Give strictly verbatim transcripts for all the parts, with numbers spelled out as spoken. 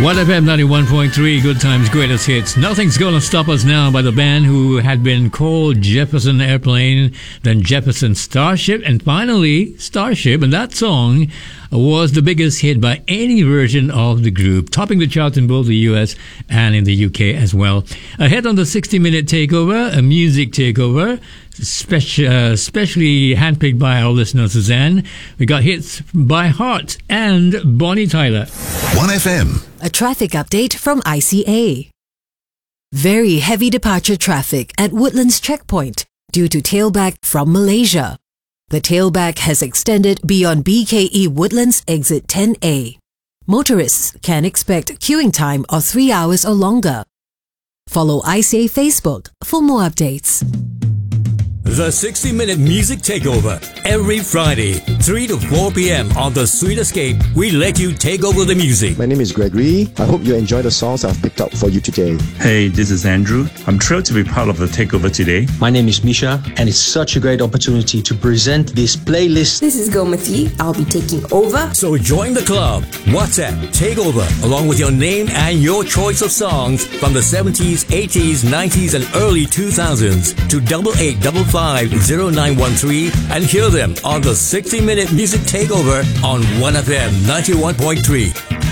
one F M ninety-one point three, Good Times, Greatest Hits. Nothing's Gonna Stop Us Now by the band who had been called Jefferson Airplane, then Jefferson Starship, and finally Starship. And that song was the biggest hit by any version of the group, topping the charts in both the U S and in the U K as well. Ahead on the sixty minute takeover, a music takeover, Speci- uh, specially handpicked by our listener Suzanne. We got hits by Heart and Bonnie Tyler. one F M. A traffic update from I C A. Very heavy departure traffic at Woodlands Checkpoint due to tailback from Malaysia. The tailback has extended beyond B K E Woodlands Exit ten A. Motorists can expect queuing time of three hours or longer. Follow I C A Facebook for more updates. The sixty minute Music Takeover. Every Friday, three to four p.m. on The Sweet Escape, we let you take over the music. My name is Gregory. I hope you enjoy the songs I've picked up for you today. Hey, this is Andrew. I'm thrilled to be part of the takeover today. My name is Misha, and it's such a great opportunity to present this playlist. This is Gomati. I'll be taking over. So join the club. WhatsApp Takeover, along with your name and your choice of songs from the seventies, eighties, nineties, and early two thousands to double eight double five zero nine one three and hear them on the sixty minute Music Takeover on one F M ninety-one point three.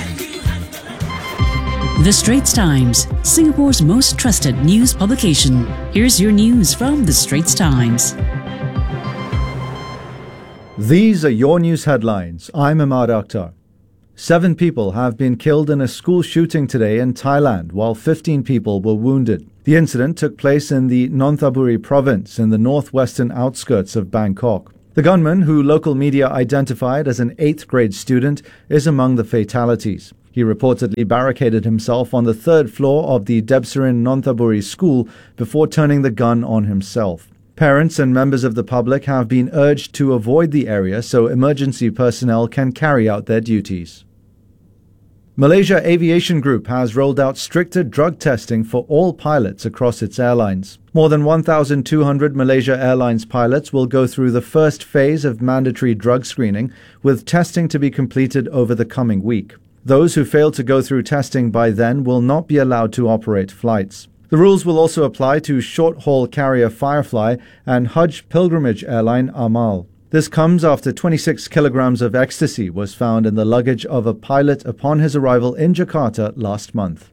The Straits Times, Singapore's most trusted news publication. Here's your news from The Straits Times. These are your news headlines. I'm Ahmad Akhtar. Seven people have been killed in a school shooting today in Thailand, while fifteen people were wounded. The incident took place in the Nonthaburi province in the northwestern outskirts of Bangkok. The gunman, who local media identified as an eighth grade student, is among the fatalities. He reportedly barricaded himself on the third floor of the Debsarin Nonthaburi school before turning the gun on himself. Parents and members of the public have been urged to avoid the area so emergency personnel can carry out their duties. Malaysia Aviation Group has rolled out stricter drug testing for all pilots across its airlines. More than one thousand two hundred Malaysia Airlines pilots will go through the first phase of mandatory drug screening, with testing to be completed over the coming week. Those who fail to go through testing by then will not be allowed to operate flights. The rules will also apply to short-haul carrier Firefly and Hajj pilgrimage airline Amal. This comes after twenty-six kilograms of ecstasy was found in the luggage of a pilot upon his arrival in Jakarta last month.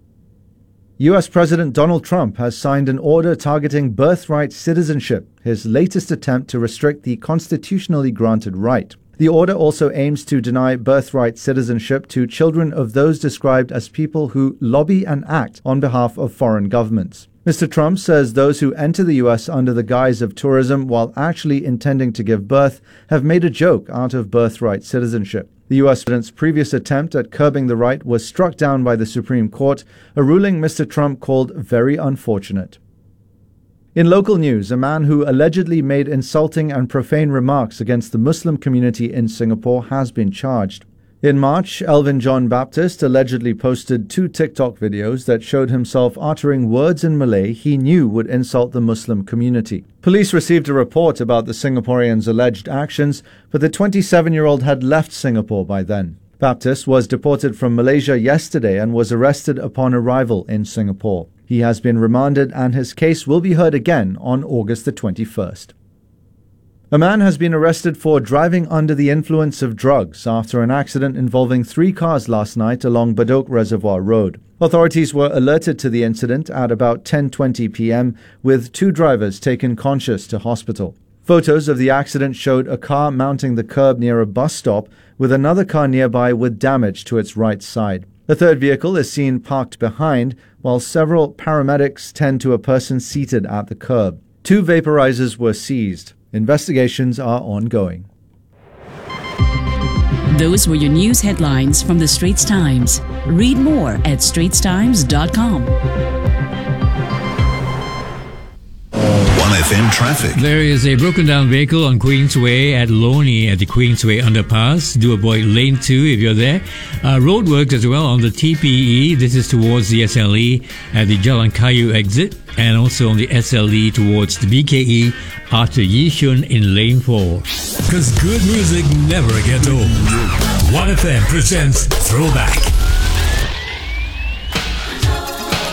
U S President Donald Trump has signed an order targeting birthright citizenship, his latest attempt to restrict the constitutionally granted right. The order also aims to deny birthright citizenship to children of those described as people who lobby and act on behalf of foreign governments. Mister Trump says those who enter the U S under the guise of tourism while actually intending to give birth have made a joke out of birthright citizenship. The U S president's previous attempt at curbing the right was struck down by the Supreme Court, a ruling Mister Trump called very unfortunate. In local news, a man who allegedly made insulting and profane remarks against the Muslim community in Singapore has been charged. In March, Elvin John Baptist allegedly posted two TikTok videos that showed himself uttering words in Malay he knew would insult the Muslim community. Police received a report about the Singaporean's alleged actions, but the twenty-seven-year-old had left Singapore by then. Baptist was deported from Malaysia yesterday and was arrested upon arrival in Singapore. He has been remanded and his case will be heard again on August the twenty-first. A man has been arrested for driving under the influence of drugs after an accident involving three cars last night along Bedok Reservoir Road. Authorities were alerted to the incident at about ten twenty p.m, with two drivers taken conscious to hospital. Photos of the accident showed a car mounting the curb near a bus stop, with another car nearby with damage to its right side. A third vehicle is seen parked behind, while several paramedics tend to a person seated at the curb. Two vaporizers were seized. Investigations are ongoing. Those were your news headlines from The Straits Times. Read more at straits times dot com. one F M traffic. There is a broken down vehicle on Queensway at Loney at the Queensway underpass. Do avoid lane two if you're there. Uh, roadworks as well on the T P E. This is towards the S L E at the Jalan Kayu exit, and also on the S L E towards the B K E after Yishun in lane four. Because good music never gets old. one F M presents Throwback.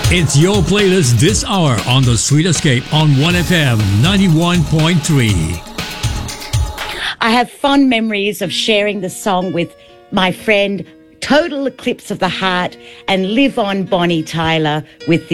It's your playlist this hour on The Sweet Escape on one F M ninety-one point three. I have fond memories of sharing the song with my friend Total Eclipse of the Heart and Live On Bonnie Tyler with this